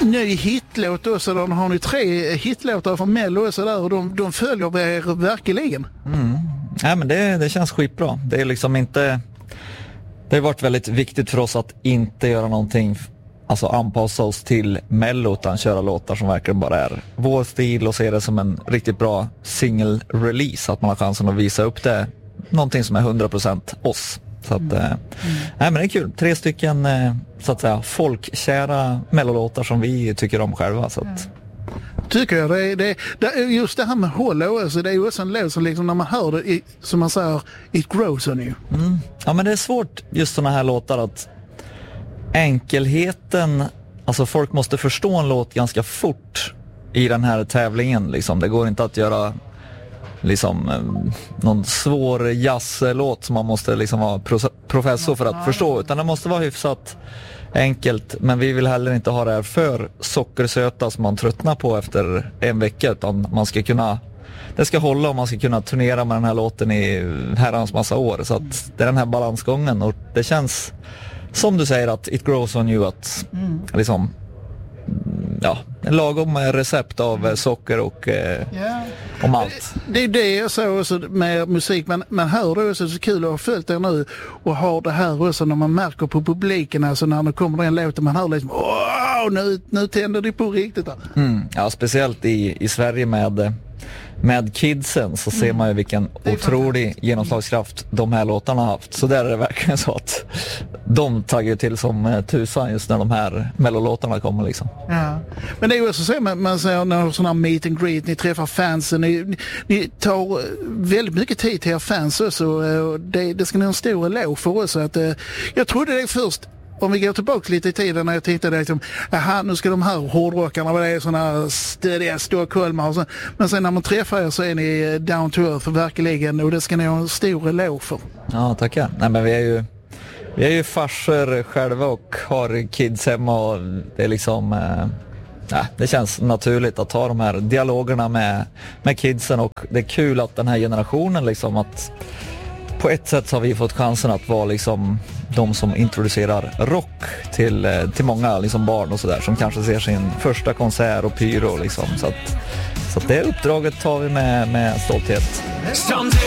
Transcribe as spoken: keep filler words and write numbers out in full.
ny hitlåt också. Då har ni tre hitlåtar från Mello och så där, och de, de följer er verkligen. Mm. Ja, men det, det känns skitbra. Det är liksom inte... Det har varit väldigt viktigt för oss att inte göra någonting, alltså anpassa oss till Mello, utan köra låtar som verkligen bara är vår stil och se det som en riktigt bra single-release, att man har chansen att visa upp det, någonting som är hundra procent oss. Så att, mm. eh, nej, men det är kul. Tre stycken eh, så att säga folkkära Mello-låtar som vi tycker om själva. Så att... Tycker jag. Det, det, det, just det här med Hollow, alltså, det är ju också en låt som liksom, när man hör det, i, som man säger, it grows on you. Mm. Ja, men det är svårt just såna här låtar, att enkelheten, alltså folk måste förstå en låt ganska fort i den här tävlingen. Liksom. Det går inte att göra liksom någon svår jazzlåt som man måste liksom vara professor för att förstå, utan det måste vara hyfsat enkelt, men vi vill heller inte ha det här för sockersöta som man tröttnar på efter en vecka, utan man ska kunna, det ska hålla och man ska kunna turnera med den här låten i herrans massa år, så att det är den här balansgången, och det känns som du säger att it grows on you, att mm. liksom ja, en lagom recept av socker och eh, yeah. och malt. Det, det är det jag sa också med musik, men, men hör det också så kul att ha följt det nu och har det här också när man märker på publiken, alltså när det kommer en låt och man hör liksom åh, nu, nu tänder det på riktigt. Mm, ja, speciellt i, i Sverige med med kidsen så ser man ju vilken otrolig genomslagskraft de här låtarna har haft. Så där är det verkligen så att de taggar till som tusan just när de här mellolåtarna kommer liksom. Ja. Men det är ju också så, man, man säger när sådana här meet and greet, ni träffar fansen, ni, ni tar väldigt mycket tid till er fans också, och det, det ska ni ha en stor eloge för oss. Att, jag trodde det först, om vi går tillbaka lite i tiden, när jag tänkte det liksom, aha, nu ska de här hårdrockarna, vad det är, sådana stödiga stockholmar och så. Men sen när man träffar er så är ni down to earth verkligen, och det ska ni ha en stor eloge för. Ja, tackar. Nej, men vi är ju vi är ju farsor själva och har kids hemma, och det är liksom eh, ja, det känns naturligt att ta de här dialogerna med, med kidsen, och det är kul att den här generationen liksom, att på ett sätt så har vi fått chansen att vara liksom de som introducerar rock till, till många liksom barn och sådär, som kanske ser sin första konsert och pyro liksom. Så att, så att det uppdraget tar vi med, med stolthet.